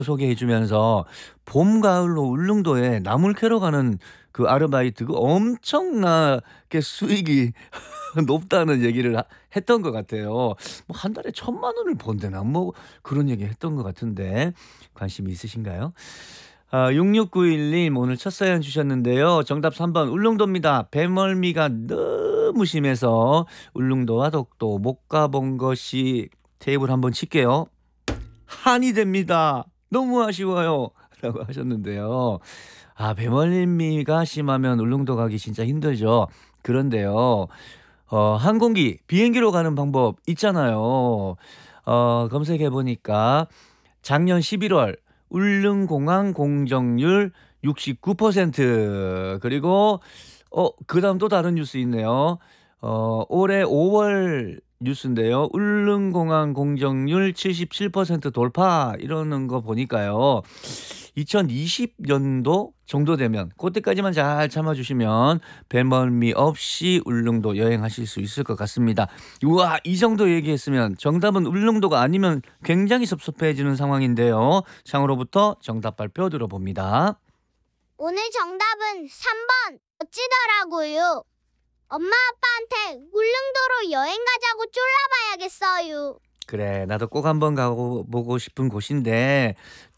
소개해 주면서 봄, 가을로 울릉도에 나물 캐러 가는 그 아르바이트 그 엄청나게 수익이 높다는 얘기를 했던 것 같아요. 뭐 한 달에 1,000,000원을 번대나 뭐 그런 얘기 했던 것 같은데 관심이 있으신가요? 6691님 오늘 첫 사연 주셨는데요. 정답 3번 울릉도입니다. 배멀미가 너무 심해서 울릉도와 독도 못 가본 것이 테이블 한번 칠게요. 한이 됩니다. 너무 아쉬워요. 라고 하셨는데요. 배멀미가 심하면 울릉도 가기 진짜 힘들죠. 그런데요. 항공기, 비행기로 가는 방법 있잖아요. 검색해 보니까 작년 11월 울릉공항 공정률 69%. 그리고 그다음 또 다른 뉴스 있네요. 올해 5월 뉴스인데요. 울릉공항 공정률 77% 돌파 이러는 거 보니까요. 2020년도 정도 되면 그때까지만 잘 참아 주시면 배멀미 없이 울릉도 여행하실 수 있을 것 같습니다. 우와, 이 정도 얘기했으면 정답은 울릉도가 아니면 굉장히 섭섭해지는 상황인데요. 창으로부터 정답 발표 들어봅니다. 오늘 정답은 3번 어찌더라고요. 엄마 아빠한테 울릉도로 여행 가자고 쫄라봐야겠어요. 그래, 나도 꼭 한번 가보고 싶은 곳인데